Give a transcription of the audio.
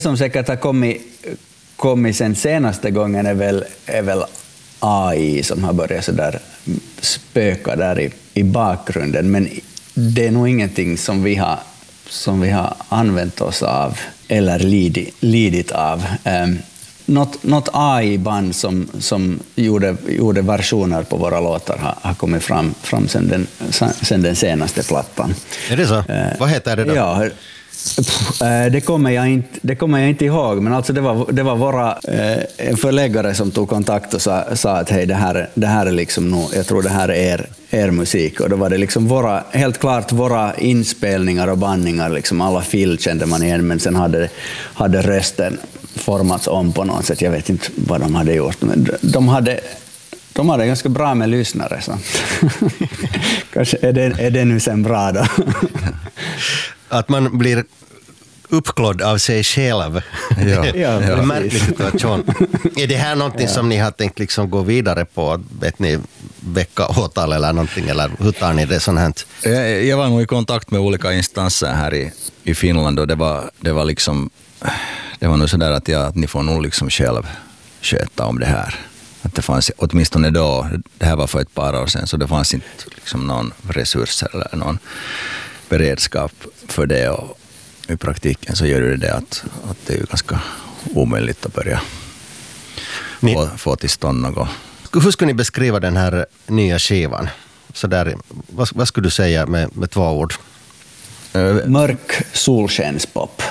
Som säkert har kommit sen senaste gången är väl AI som har börjat så där spöka där i bakgrunden, men det är nog ingenting som vi har använt oss av eller lidit av. Något AI-band som gjorde versioner på våra låtar har kommit fram sen den senaste plattan. Är det så? Vad heter det då? Ja, det kommer jag inte ihåg, men alltså det var våra en förläggare som tog kontakt och sa att hej, det här är liksom nog, jag tror det här är er musik, och då var det liksom helt klart våra inspelningar och bandningar, liksom alla fill kände man igen, men sen hade rösten formats om på något sätt. Jag vet inte vad de hade gjort, men de hade ganska bra med lyssnare, så kanske är det nu sen bra då. Att man blir uppklodd av sig själv. Ja, märklig situation. Är det här någonting som ni har tänkt liksom gå vidare på? Vet ni, väcka åtal eller någonting? Eller hur tar ni det sånt här? Jag var nog i kontakt med olika instanser här i Finland, och det var liksom, det var nog sådär att ni får nog liksom själv sköta om det här. Att det fanns, åtminstone då, det här var för ett par år sedan, så det fanns inte liksom någon resurs eller någon beredskap för det, och i praktiken så gör det att det är ju ganska omöjligt att börja få till stånd något. Hur skulle ni beskriva den här nya skivan? Så där, vad skulle du säga med 2 ord? Mörk solskenspop.